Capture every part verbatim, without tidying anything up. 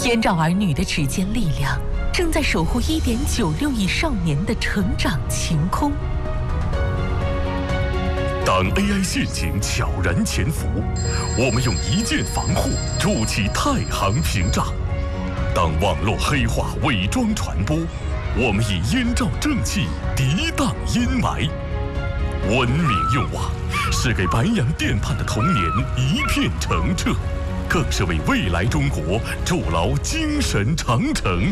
燕赵儿女的指尖力量正在守护 一点九六亿少年的成长晴空。 当 A I 陷阱悄然潜伏，我们用一键防护筑起太行屏障；当网络黑话伪装传播，我们以燕赵正气涤荡阴霾。文明用网是给白洋淀畔的童年一片澄澈，更是为未来中国筑牢精神长城。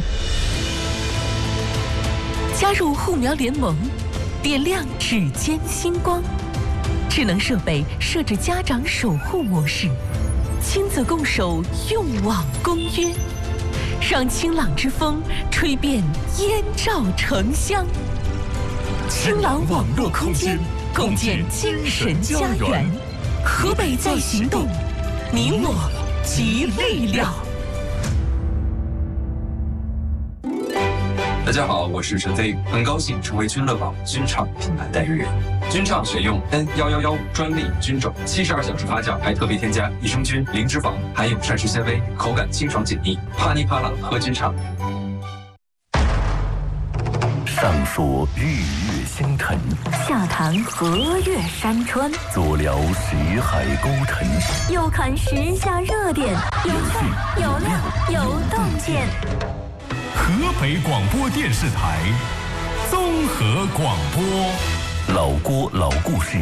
加入护苗联盟，点亮指尖星光。智能设备设置家长守护模式，亲子共守用网公约，让清朗之风吹遍燕赵城乡。清朗网络空间，共建精神家园。河北在行动，你我集力量。 大家好，我是陈飞，很高兴成为君乐宝君畅品牌代言人。君畅选用 N 一一一五专利菌种，七十二小时发酵，还特别添加益生菌、零脂肪，含有膳食纤维，口感清爽解腻，啪哩啪啦喝君畅。 上说日月星辰， 下谈河岳山川， 左聊识海沟沉， 右看时下热点，有趣有料有洞见。 河北广播电视台综合广播， 老郭老故事。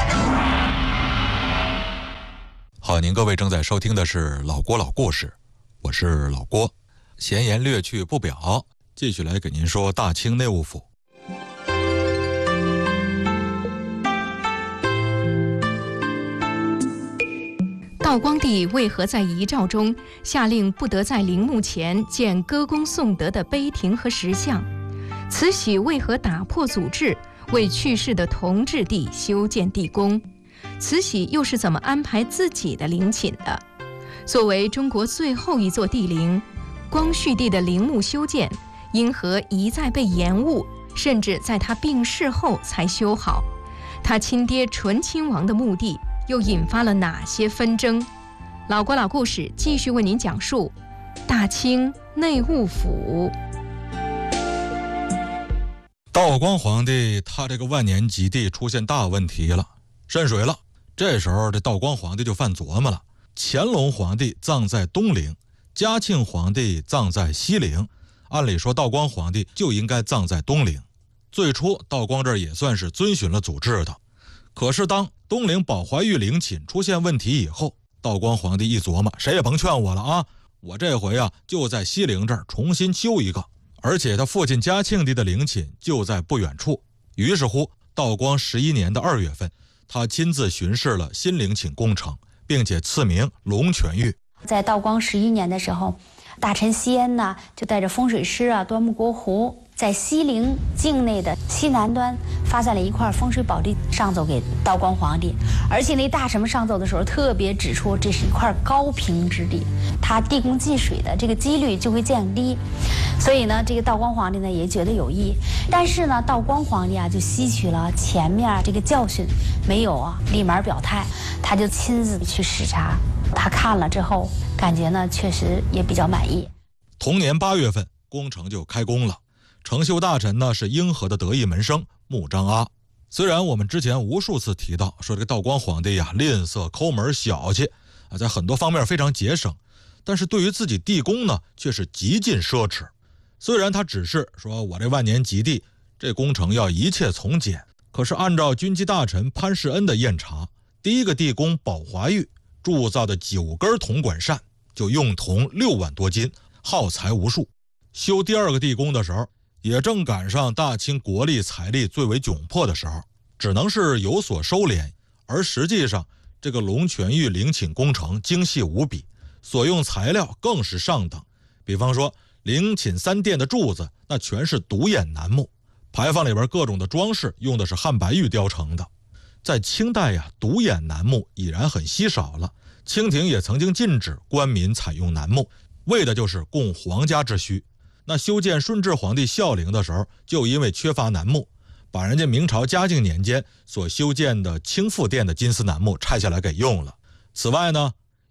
好，您各位正在收听的是老郭老故事，我是老郭。闲言略去不表，继续来给您说大清内务府。 道光帝为何在遗诏中下令不得在陵墓前建歌功颂德的碑亭和石像？慈禧为何打破祖制，为去世的同治帝修建地宫？慈禧又是怎么安排自己的陵寝的？作为中国最后一座帝陵，光绪帝的陵墓修建因何一再被延误，甚至在他病逝后才修好？他亲爹醇亲王的墓地又引发了哪些纷争？老郭老故事继续为您讲述大清内务府。 道光皇帝他这个万年吉地出现大问题了，渗水了。这时候这道光皇帝就犯琢磨了，乾隆皇帝葬在东陵，嘉庆皇帝葬在西陵，按理说道光皇帝就应该葬在东陵。最初道光这儿也算是遵循了祖制的，可是当东陵宝怀玉陵寝出现问题以后，道光皇帝一琢磨，谁也甭劝我了啊，我这回啊就在西陵这儿重新修一个，而且他父亲嘉庆帝的陵寝就在不远处。于是乎，道光十一年的二月份，他亲自巡视了新陵寝工程，并且赐名龙泉玉。 在道光十一年的时候，大臣西恩呢就带着风水师啊端木国湖，在西陵境内的西南端发现了一块风水宝地，上奏给道光皇帝。而且那大臣们上奏的时候特别指出，这是一块高平之地，它地宫进水的这个几率就会降低。所以呢，这个道光皇帝呢也觉得有益。但是呢，道光皇帝啊就吸取了前面这个教训，没有啊立马表态，他就亲自去视察。他看了之后，感觉呢确实也比较满意。 同年八月份，工程就开工了。承修大臣呢是英和的得意门生穆彰阿。虽然我们之前无数次提到说这个道光皇帝呀吝啬抠门小气啊，在很多方面非常节省，但是对于自己地宫呢却是极尽奢侈。虽然他只是说我这万年吉地，这工程要一切从简，可是按照军机大臣潘世恩的验查，第一个地宫宝华玉铸造的九根铜管扇就用铜六万多斤，耗材无数。修第二个地宫的时候，也正赶上大清国力财力最为窘迫的时候，只能是有所收敛。而实际上这个龙泉玉陵寝工程精细无比，所用材料更是上等。比方说陵寝三殿的柱子那全是独眼楠木，牌坊里边各种的装饰用的是汉白玉雕成的。在清代呀，独眼楠木已然很稀少了，清廷也曾经禁止官民采用楠木，为的就是供皇家之需。那修建顺治皇帝孝陵的时候，就因为缺乏楠木，把人家明朝嘉靖年间所修建的清富殿的金丝楠木拆下来给用了。此外呢，